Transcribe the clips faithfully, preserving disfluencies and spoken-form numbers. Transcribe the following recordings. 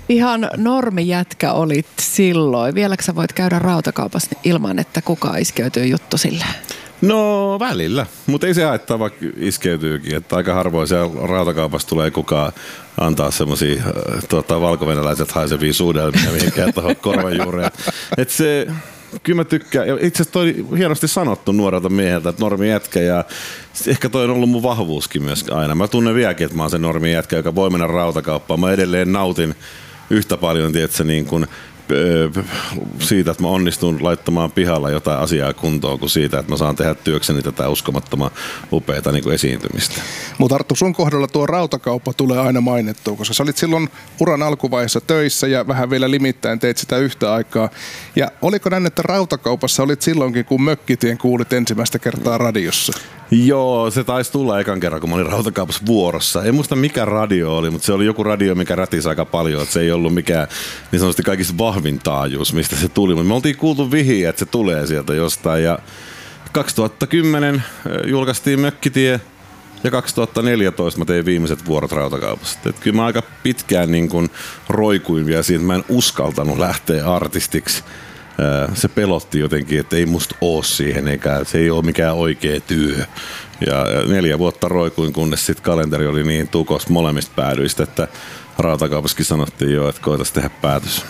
Ihan normijätkä olit silloin. Vieläkö sä voit käydä rautakaupassa ilman, että kukaan iskeytyy juttu sillä? No välillä, mutta ei se haittaa, vaikka iskeytyykin. Että aika harvoin siellä rautakaupassa tulee kukaan antaa semmosia äh, tota, valkovenäläiset haisevia suudelmia mihinkään tuohon korvan juureen. Että se, kyllä mä tykkään, ja itse asiassa toi hienosti sanottu nuorelta mieheltä, että normi jätkä, ja ehkä toi on ollut mun vahvuuskin myös aina. Mä tunnen vieläkin, että mä oon se normi jätkä, joka voi mennä rautakauppaan. Mä edelleen nautin yhtä paljon, tiedätkö, niin kuin siitä, että mä onnistun laittamaan pihalla jotain asiaa kuntoon, kuin siitä, että mä saan tehdä työkseni tätä uskomattoman upeata niin kuin esiintymistä. Mutta Arttu, sun kohdalla tuo rautakauppa tulee aina mainittua, koska sä olit silloin uran alkuvaiheessa töissä ja vähän vielä limittäin teit sitä yhtä aikaa. Ja oliko näin, että rautakaupassa olit silloinkin, kun Mökkitien kuulit ensimmäistä kertaa radiossa? Joo, se taisi tulla ekan kerran, kun mä olin rautakaupassa vuorossa. En muista mikä radio oli, mutta se oli joku radio, mikä rätisi aika paljon. Että se ei ollut mikään niin sanotusti kaikista vahvin taajuus, mistä se tuli. Mutta me oltiin kuultu vihiä, että se tulee sieltä jostain. Ja kaksituhattakymmenen julkaistiin Mökkitie ja kaksituhattaneljätoista mä tein viimeiset vuorot rautakaupassa. Et kyllä mä aika pitkään niin kun roikuin vielä siitä, että mä en uskaltanut lähteä artistiksi. Se pelotti jotenkin, että ei musta oo siihen, eikä se ei ole mikään oikea työ. Ja neljä vuotta roikuin, kunnes sitten kalenteri oli niin tukos molemmista päädyistä, että rautakaupassakin sanottiin jo, että koitais tehdä päätös.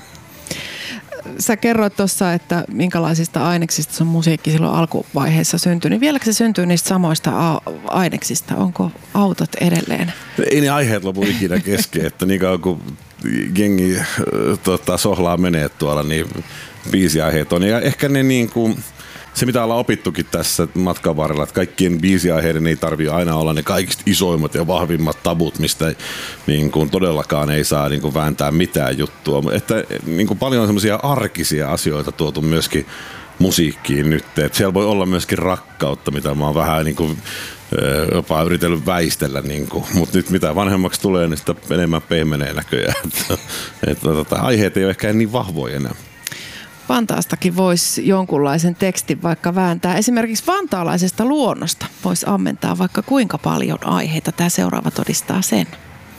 Sä kerroit tuossa, että minkälaisista aineksista sun musiikki silloin alkuvaiheessa syntyi. Niin vieläkö se syntyy niistä samoista a- aineksista? Onko autot edelleen? Ei ne aiheet lopu ikinä kesken, että niin kauan kuin jengi tota, sohlaa menee tuolla, niin biisiaiheet on. Ja ehkä ne niin kuin, se mitä ollaan opittukin tässä matkan varrella, että kaikkien biisiaiheiden ei tarvitse aina olla ne kaikista isoimmat ja vahvimmat tabut, mistä niin kuin todellakaan ei saa niin kuin vääntää mitään juttua. Että niin kuin paljon on semmoisia arkisia asioita tuotu myöskin musiikkiin nyt. Että siellä voi olla myöskin rakkautta, mitä mä oon vähän niin kuin jopa yritellyt väistellä, niin mutta nyt mitä vanhemmaksi tulee, niin sitä enemmän pehmenee näköjään. Että, että, että, aiheet ei ole ehkä niin vahvoja enää. Vantaastakin voisi jonkunlaisen tekstin vaikka vääntää. Esimerkiksi vantaalaisesta luonnosta voisi ammentaa vaikka kuinka paljon aiheita. Tämä seuraava todistaa sen.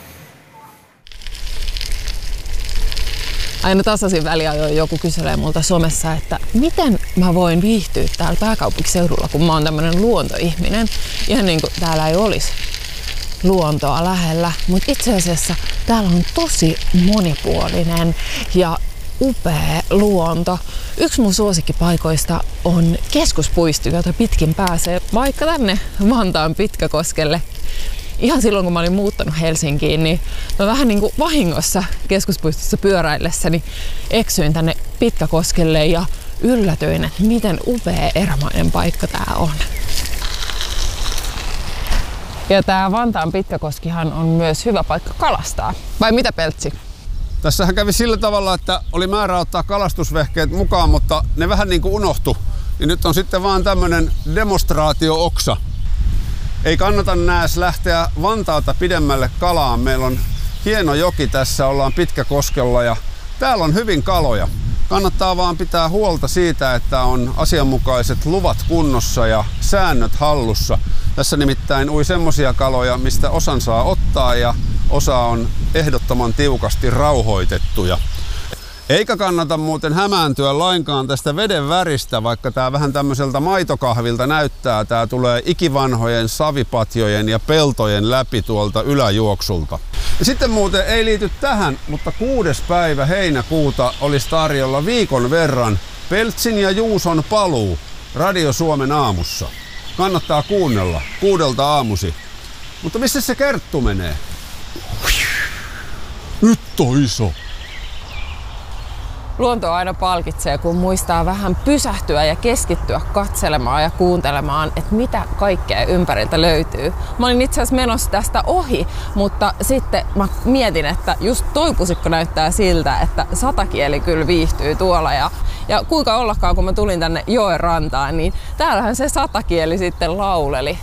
Aina tasaisin väliajoin joku kyselee multa somessa, että miten mä voin viihtyä täällä pääkaupunkiseudulla, kun mä oon tämmönen luontoihminen. Ihan niin kuin täällä ei olisi luontoa lähellä, mutta itse asiassa täällä on tosi monipuolinen ja upea luonto. Yksi mun suosikkipaikoista on keskuspuisto, jota pitkin pääsee vaikka tänne Vantaan Pitkäkoskelle. Ihan silloin, kun mä olin muuttanut Helsinkiin, niin mä vähän niin kuin vahingossa keskuspuistossa pyöräillessäni eksyin tänne Pitkäkoskelle ja yllätyin, että miten upea erämainen paikka tää on. Ja tää Vantaan Pitkäkoskihan on myös hyvä paikka kalastaa. Vai mitä, Peltsi? Tässähän kävi sillä tavalla, että oli määrä ottaa kalastusvehkeet mukaan, mutta ne vähän niin kuin unohtu. Ja nyt on sitten vaan tämmönen demonstraatio-oksa. Ei kannata nääs lähteä Vantaalta pidemmälle kalaan. Meillä on hieno joki tässä, ollaan Pitkäkoskella ja täällä on hyvin kaloja. Kannattaa vaan pitää huolta siitä, että on asianmukaiset luvat kunnossa ja säännöt hallussa. Tässä nimittäin ui semmosia kaloja, mistä osan saa ottaa ja osa on ehdottoman tiukasti rauhoitettuja. Eikä kannata muuten hämääntyä lainkaan tästä veden väristä, vaikka tää vähän tämmöiseltä maitokahvilta näyttää. Tää tulee ikivanhojen savipatjojen ja peltojen läpi tuolta yläjuoksulta. Ja sitten muuten ei liity tähän, mutta kuudes päivä heinäkuuta olisi tarjolla viikon verran Peltsin ja Juuson paluu Radio Suomen aamussa. Kannattaa kuunnella kuudelta aamusi. Mutta missä se Kerttu menee? Nyt on iso. Luonto aina palkitsee, kun muistaa vähän pysähtyä ja keskittyä katselemaan ja kuuntelemaan, että mitä kaikkea ympäriltä löytyy. Mä olin itse asiassa menossa tästä ohi, mutta sitten mä mietin, että just toi pusikko näyttää siltä, että satakieli kyllä viihtyy tuolla. Ja, ja kuinka ollakaan, kun mä tulin tänne joen rantaan, niin täällähän se satakieli sitten lauleli.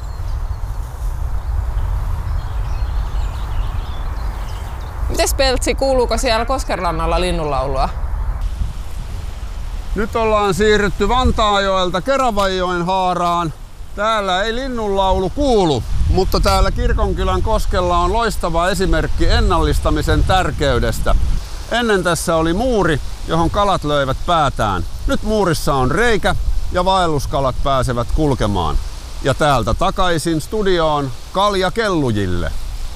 Mites, Peltsi, kuuluuko siellä Koskenrannalla linnunlaulua? Nyt ollaan siirrytty Vantaajoelta Keravajoen haaraan. Täällä ei linnunlaulu kuulu, mutta täällä Kirkonkylän koskella on loistava esimerkki ennallistamisen tärkeydestä. Ennen tässä oli muuri, johon kalat löivät päätään. Nyt muurissa on reikä ja vaelluskalat pääsevät kulkemaan. Ja täältä takaisin studioon kaljakellujille.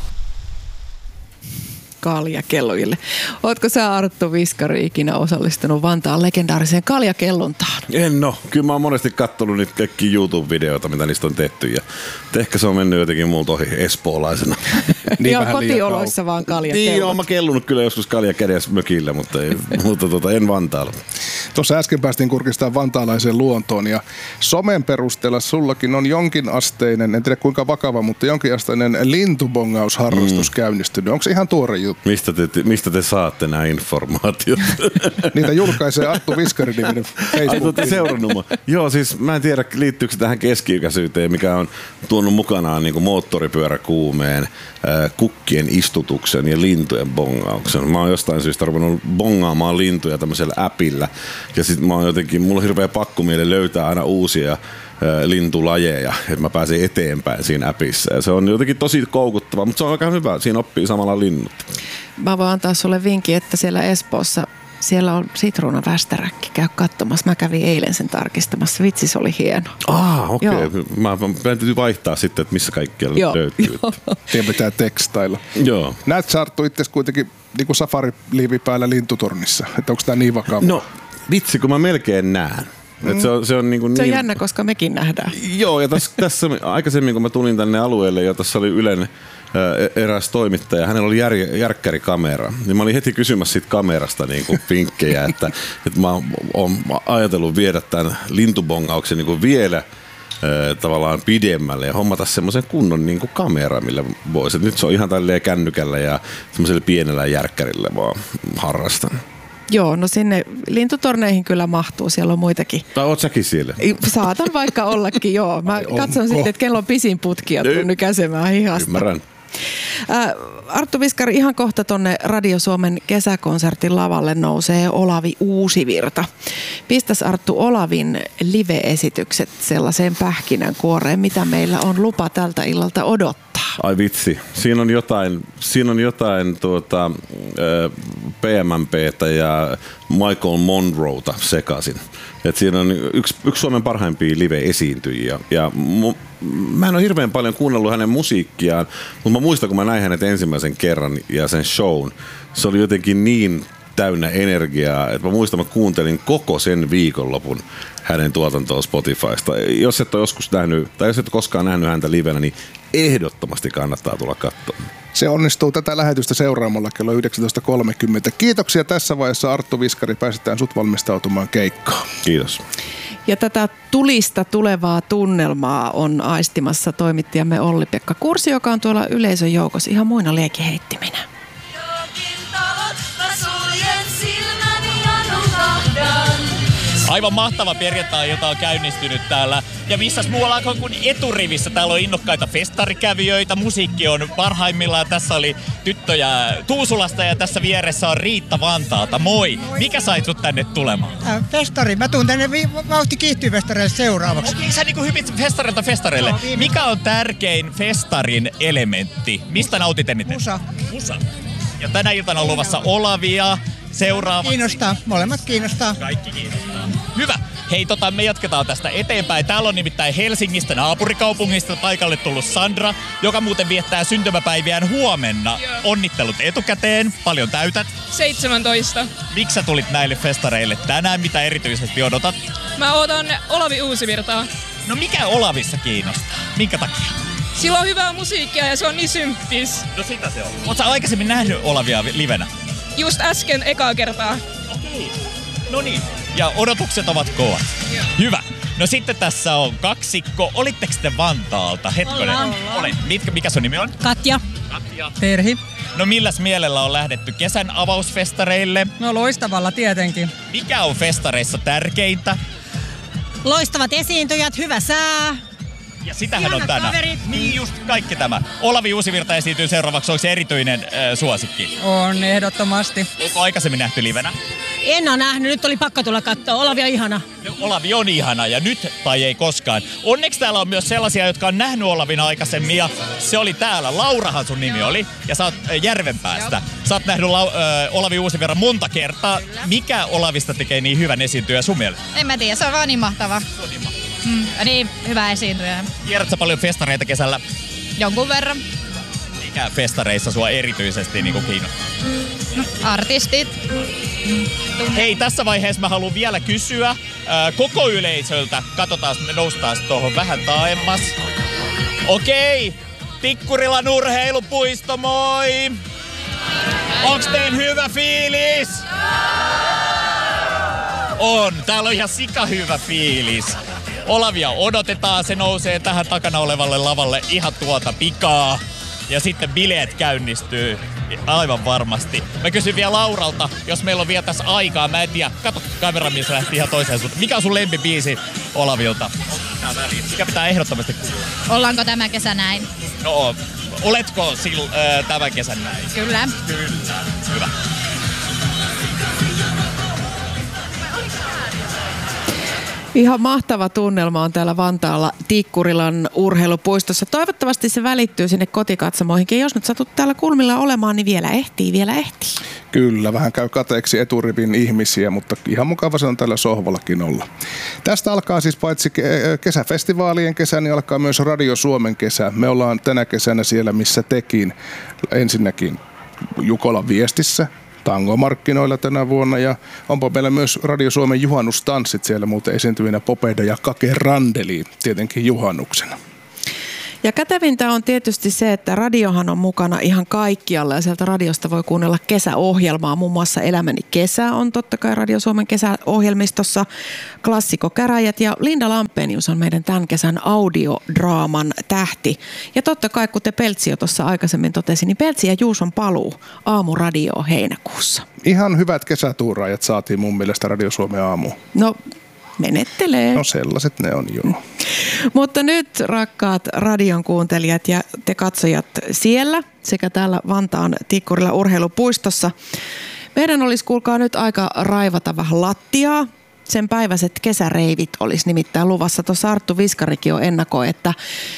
Kaljakellujille. Ootko sä, Arttu Viskari, ikinä osallistunut Vantaan legendaariseen kaljakelluntaan? En oo. Kyllä mä oon monesti kattonut niitä kaikkia YouTube-videoita, mitä niistä on tehty. Ja ehkä se on mennyt jotenkin multa ohi espoolaisena. niin Joo, kotioloissa vaan kaljakellunta. Niin joo, mä kellunut kyllä joskus kalja kädessä mökillä, mutta, ei, mutta tota, en Vantaalla. Tuossa äsken päästiin kurkistamaan vantaalaiseen luontoon ja somen perusteella sullakin on jonkinasteinen, en tiedä kuinka vakava, mutta jonkinasteinen lintubongausharrastus mm. käynnistynyt. Onko se ihan tuore juttu? Mistä te, mistä te saatte nämä informaatiot? Niitä julkaisee Arttu Viskari-niminen Facebook. Ei seurannut mua. Joo, siis mä en tiedä liittyykö se tähän keski-ikäisyyteen, mikä on tuonut mukanaan niin kuin moottoripyöräkuumeen, äh, kukkien istutuksen ja lintujen bongauksen. Mä oon jostain syystä ruvennut bongaamaan lintuja tämmöisellä appilla. Ja sit mä oon jotenkin, mulla on hirveä pakkomieli löytää aina uusia ä, lintulajeja, että mä pääsen eteenpäin siinä appissa. Ja se on jotenkin tosi koukuttava, mutta se on aika hyvä. Siinä oppii samalla linnut. Mä voin antaa sulle vinkin, että siellä Espoossa siellä on sitruunavästäräkki. Käy katsomassa. Mä kävin eilen sen tarkistamassa. Vitsi, se oli hieno. Ah, okei. Okay. Mä, mä täytyy vaihtaa sitten, että missä kaikkialla Joo. löytyy. Teidän pitää tekstailla. Joo. Näet sä, Arttu, itse kuitenkin niin kuin safari-liivi päällä lintutornissa. Että onko tää niin vakava? No, vitsi, kun mä melkein näen. Mm. Se on, se on, niin kuin se on niin... jännä, koska mekin nähdään. Joo, ja tässä, tässä aikaisemmin, kun mä tulin tänne alueelle, ja tässä oli Ylen ä, eräs toimittaja, hänellä oli jär, järkkärikamera. Niin mä olin heti kysymässä siitä kamerasta niin kuin vinkkejä, että, että mä oon ajatellut viedä tämän lintubongauksen niin kuin vielä ä, tavallaan pidemmälle ja hommata semmoisen kunnon niin kuin kamera, millä voisi. Nyt se on ihan tälleen kännykällä ja semmoisella pienellä järkkärillä vaan harrastan. Joo, no sinne lintutorneihin kyllä mahtuu, siellä on muitakin. Tai oot säkin siellä? Saatan vaikka ollakin, joo. Mä katson sitten, että kello on pisin putki ja tuun nykäsemään hihasta. Ymmärrän. Ä, Arttu Viskari, ihan kohta tonne Radio Suomen kesäkonsertin lavalle nousee Olavi Uusivirta. Pistäs, Arttu, Olavin live-esitykset sellaiseen pähkinänkuoreen, mitä meillä on lupa tältä illalta odottaa. Ai vitsi, siinä on jotain, siinä on jotain tuota, P M M P:tä ja Michael Monroeta sekaisin. Et siinä on yksi, yksi Suomen parhaimpia live-esiintyjiä. Ja mu, mä en ole hirveän paljon kuunnellut hänen musiikkiaan, mutta mä muistan, kun mä näin hänet ensimmäisen kerran ja sen shown, se oli jotenkin niin täynnä energiaa, että mä muistan, että mä kuuntelin koko sen viikonlopun hänen tuotantoon Spotifysta. Jos et ole joskus nähnyt, tai jos et ole koskaan nähnyt häntä livenä, niin ehdottomasti kannattaa tulla katsomaan. Se onnistuu tätä lähetystä seuraamalla kello yhdeksäntoista kolmekymmentä. Kiitoksia tässä vaiheessa, Arttu Viskari. Pääsetään sut valmistautumaan keikkaan. Kiitos. Ja tätä tulista tulevaa tunnelmaa on aistimassa toimittajamme Olli-Pekka Kursi, joka on tuolla yleisön joukossa ihan muina liekiheittiminä. Aivan mahtava perjantai, jota on käynnistynyt täällä. Ja missäs muualla kuin eturivissä. Täällä on innokkaita festarikävijöitä. Musiikki on parhaimmillaan. Tässä oli tyttöjä Tuusulasta ja tässä vieressä on Riitta Vantaalta. Moi! Moi. Mikä sait sut tänne tulemaan? Äh, festari. Mä tuun tänne vi- vauhti kiihtyy festareille seuraavaksi. Okei, sä niinku hypit festarilta festareille. No, Mikä on tärkein festarin elementti? Mistä nautit eniten? Musa. Musa. Ja tänä iltana on luvassa Olavia. Seuraavaksi. Kiinnostaa. Molemmat kiinnostaa. Kaikki kiinnostaa. Hyvä. Hei, tota, me jatketaan tästä eteenpäin. Täällä on nimittäin Helsingistä naapurikaupungista paikalle tullut Sandra, joka muuten viettää syntymäpäiviään huomenna. Onnittelut etukäteen. Paljon täytät? seitsemäntoista. Miksi sä tulit näille festareille tänään? Mitä erityisesti odotat? Mä odotan Olavi Uusivirtaa. No mikä Olavissa kiinnostaa? Minkä takia? Sillä on hyvää musiikkia ja se on niin symppis. No sitä se on. Oot sä aikaisemmin nähnyt Olavia livenä? Just äsken ekaa kertaa. Okei. No niin. Ja odotukset ovat kovat. Joo. Hyvä. No sitten tässä on kaksikko. Olitteko te Vantaalta? Hetkonen. Ollaan. Olen. Mitkä, mikä sun nimi on? Katja. Katja. Terhi. No milläs mielellä on lähdetty kesän avausfestareille? No loistavalla tietenkin. Mikä on festareissa tärkeintä? Loistavat esiintyjät, hyvä sää. Ja sitähän Ihanat on tänään. kaverit. Niin just kaikki tämä. Olavi Uusivirta esiintyy seuraavaksi. Onko se erityinen äh, suosikki? On ehdottomasti. Onko aikaisemmin nähty livenä? En ole nähnyt, nyt oli pakko tulla katsoa. Olavi on ihana. No, Olavi on ihana ja nyt tai ei koskaan. Onneksi täällä on myös sellaisia, jotka on nähnyt Olavin aikaisemmin ja se oli täällä. Laurahan sun nimi oli ja sä oot äh, Järvenpäästä. Sä oot nähnyt Lau- äh, Olavi Uusivirran monta kertaa. Mikä Olavista tekee niin hyvän esiintyjä sun mielestä? En mä tiedä, se on vaan niin mahtava. Se on niin mahtava. Mm, niin, hyvä esiintyjä. Kierrät sä paljon festareita kesällä? Jonkun verran. Mikä festareissa sua erityisesti niin kiinnostaa? No, artistit. Hei, tässä vaiheessa mä haluan vielä kysyä ää, koko yleisöltä. Katsotaan, me noustaan tuohon vähän taaemmas. Okei, Tikkurilan urheilupuisto, moi! Onks tein hyvä fiilis? On, täällä on ihan sika hyvä fiilis. Olavia odotetaan, se nousee tähän takana olevalle lavalle ihan tuota pikaa. Ja sitten bileet käynnistyy aivan varmasti. Mä kysyn vielä Lauralta, jos meillä on vielä tässä aikaa. Mä en tiedä, kato kamera, missä lähti ihan toiseen suuntaan. Mikä on sun lempibiisi Olavilta? Mikä pitää ehdottomasti kuulla? Ollaanko tämä kesä näin? No, oletko sil, äh, tämän kesän näin? Kyllä. Kyllä. Hyvä. Ihan mahtava tunnelma on täällä Vantaalla Tikkurilan urheilupuistossa. Toivottavasti se välittyy sinne kotikatsomoihinkin. Jos nyt satut täällä kulmilla olemaan, niin vielä ehtii, vielä ehtii. Kyllä, vähän käy kateeksi eturivin ihmisiä, mutta ihan mukava se on tällä sohvallakin olla. Tästä alkaa siis paitsi kesäfestivaalien kesä, niin alkaa myös Radio Suomen kesä. Me ollaan tänä kesänä siellä, missä tekin. Ensinnäkin Jukolan viestissä. Tangomarkkinoilla tänä vuonna ja onpa meillä myös Radio Suomen juhannustanssit siellä muuten esiintyvinä Popeda ja Kake Randeli tietenkin juhannuksena. Ja kätevintä on tietysti se, että radiohan on mukana ihan kaikkialla ja sieltä radiosta voi kuunnella kesäohjelmaa. Muun muassa Elämäni kesä on totta kai Radio Suomen kesäohjelmistossa. Klassikkokäräjät ja Linda Lampenius on meidän tämän kesän audiodraaman tähti. Ja totta kai, kuten Peltsi jo tuossa aikaisemmin totesi, niin Peltsi ja Juuson paluu aamuradioon heinäkuussa. Ihan hyvät kesätuuraajat saatiin mun mielestä Radio Suomen aamuun. No, menettelee. No sellaiset ne on, joo. Mutta nyt, rakkaat radion kuuntelijat ja te katsojat siellä sekä täällä Vantaan Tikkurilla urheilupuistossa, meidän olisi, kuulkaa, nyt aika raivata vähän lattiaa. Sen päiväiset kesäreivit olisi nimittäin luvassa. Tuossa Arttu Viskarikin on ennakoi, että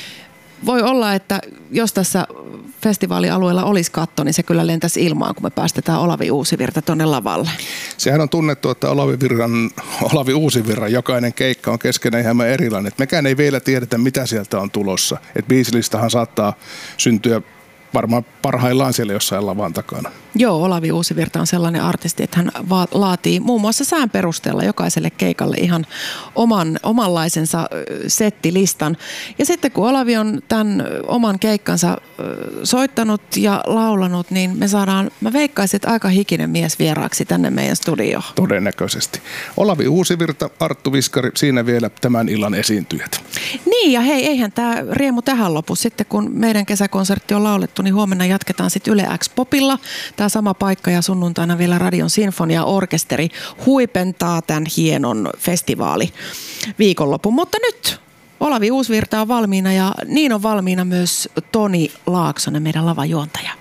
voi olla, että jos tässä festivaalialueella olisi katto, niin se kyllä lentäisi ilmaan, kun me päästetään Olavi Uusivirta tuonne lavalle. Sehän on tunnettu, että Olavi, Virran, Olavi Uusivirran jokainen keikka on keskenään ihan erilainen. Et mekään ei vielä tiedetä, mitä sieltä on tulossa. Et biisilistahan saattaa syntyä varmaan parhaillaan siellä jossain lavan takana. Joo, Olavi Uusivirta on sellainen artisti, että hän va- laatii muun muassa sään perusteella jokaiselle keikalle ihan oman, omanlaisensa settilistan. Ja sitten kun Olavi on tämän oman keikkansa soittanut ja laulanut, niin me saadaan, mä veikkaisin, että aika hikinen mies vieraaksi tänne meidän studioon. Todennäköisesti. Olavi Uusivirta, Arttu Viskari, siinä vielä tämän illan esiintyjät. Niin, ja hei, eihän tämä riemu tähän lopu. Sitten kun meidän kesäkonsertti on laulettu, niin huomenna jatketaan sitten Yle X Popilla. Tämä sama paikka ja sunnuntaina vielä Radion Sinfonia-orkesteri huipentaa tämän hienon festivaali viikonlopun. Mutta nyt Olavi Uusivirta on valmiina ja niin on valmiina myös Toni Laaksonen, meidän lavajuontaja.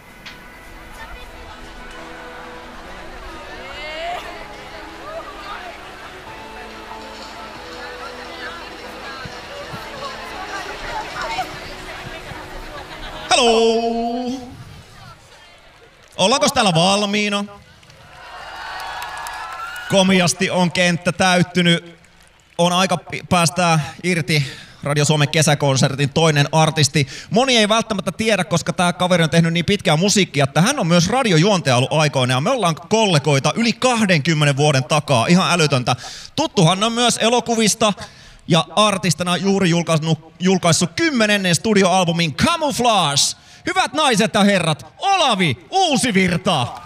Haloo! Ollaanko täällä valmiina? Komiasti on kenttä täyttynyt. On aika päästää irti Radio Suomen kesäkonsertin toinen artisti. Moni ei välttämättä tiedä, koska tämä kaveri on tehnyt niin pitkää musiikkia, että hän on myös radiojuontaja ollut aikoina. Ja me ollaan kollegoita yli kahdenkymmenen vuoden takaa. Ihan älytöntä. Tuttuhan on myös elokuvista. Ja artistina juuri julkaissut, julkaissut kymmenennen studioalbumin Camouflage. Hyvät naiset ja herrat, Olavi Uusivirta!